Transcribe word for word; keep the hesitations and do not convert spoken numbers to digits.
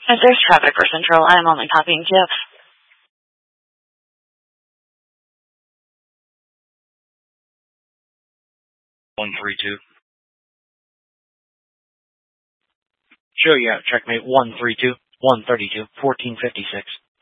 If there's traffic for Central, I'm only copying Jeff. one three two. Show you out, checkmate one three two, one thirty-two, fourteen fifty-six.